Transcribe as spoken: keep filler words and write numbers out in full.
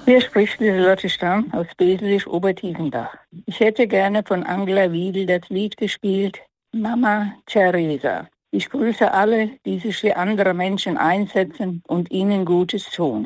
Hier spricht Lieselotte Stamm aus Beselisch Obertiefendach. Ich hätte gerne von Angela Wiedel das Lied gespielt, Mama Teresa. Ich grüße alle, die sich für andere Menschen einsetzen und ihnen Gutes tun.